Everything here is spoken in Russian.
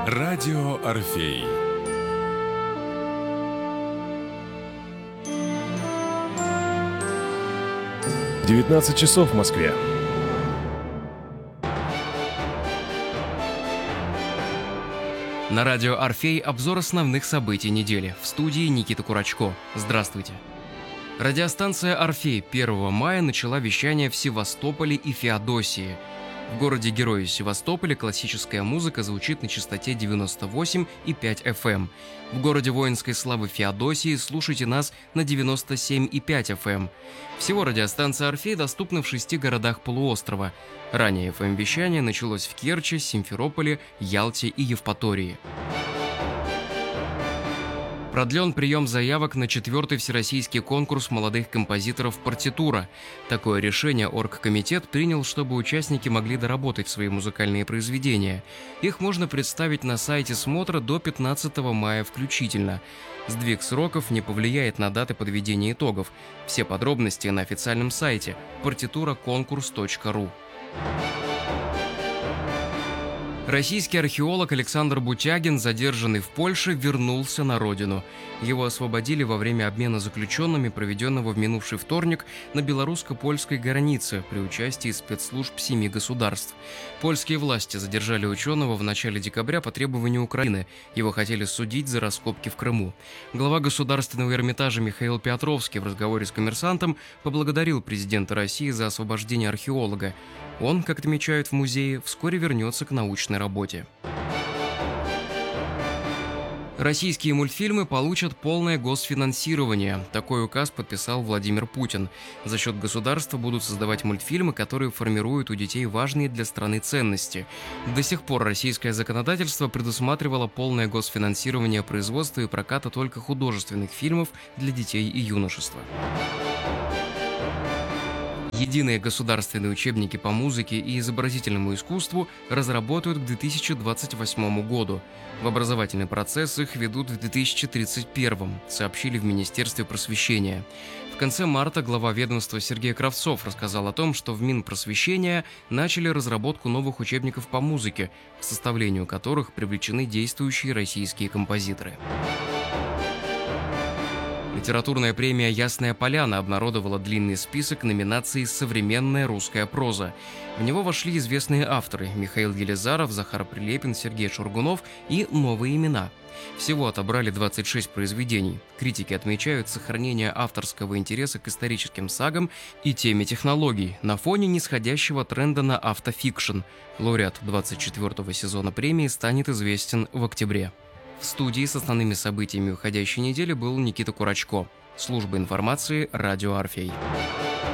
Радио Орфей. Девятнадцать часов в Москве. На радио «Орфей» обзор основных событий недели. В студии Никита Курачко. Здравствуйте. Радиостанция «Орфей» 1 мая начала вещание в Севастополе и Феодосии. В городе-герое Севастополе классическая музыка звучит на частоте 98,5 FM. В городе воинской славы Феодосии слушайте нас на 97,5 FM. Всего радиостанция «Орфей» доступна в 6 городах полуострова. Ранее FM-вещание началось в Керчи, Симферополе, Ялте и Евпатории. Продлен прием заявок на 4-й всероссийский конкурс молодых композиторов «Партитура». Такое решение оргкомитет принял, чтобы участники могли доработать свои музыкальные произведения. Их можно представить на сайте смотра до 15 мая включительно. Сдвиг сроков не повлияет на даты подведения итогов. Все подробности на официальном сайте partitura-конкурс.ру. Российский археолог Александр Бутягин, задержанный в Польше, вернулся на родину. Его освободили во время обмена заключенными, проведенного в минувший вторник на белорусско-польской границе при участии спецслужб 7 государств. Польские власти задержали ученого в начале декабря по требованию Украины. Его хотели судить за раскопки в Крыму. Глава Государственного Эрмитажа Михаил Петровский в разговоре с «Коммерсантом» поблагодарил президента России за освобождение археолога. Он, как отмечают в музее, вскоре вернется к научной работе. Российские мультфильмы получат полное госфинансирование. Такой указ подписал Владимир Путин. За счет государства будут создавать мультфильмы, которые формируют у детей важные для страны ценности. До сих пор российское законодательство предусматривало полное госфинансирование производства и проката только художественных фильмов для детей и юношества. Единые государственные учебники по музыке и изобразительному искусству разработают к 2028 году. В образовательный процесс их ведут в 2031, сообщили в Министерстве просвещения. В конце марта глава ведомства Сергей Кравцов рассказал о том, что в Минпросвещения начали разработку новых учебников по музыке, к составлению которых привлечены действующие российские композиторы. Литературная премия «Ясная поляна» обнародовала длинный список номинаций «Современная русская проза». В него вошли известные авторы – Михаил Елизаров, Захар Прилепин, Сергей Шургунов и новые имена. Всего отобрали 26 произведений. Критики отмечают сохранение авторского интереса к историческим сагам и теме технологий на фоне нисходящего тренда на автофикшн. Лауреат 24-го сезона премии станет известен в октябре. В студии с основными событиями уходящей недели был Никита Курачко. Служба информации «Радио Орфей».